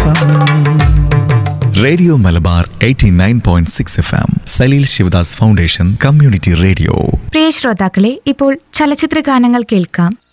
Radio Malabar 89.6 FM, Saleel Sivadas foundation community radio. പ്രിയ ശ്രോതാക്കളെ, ഇപ്പോൾ ചലച്ചിത്ര ഗാനങ്ങൾ കേൾക്കാം.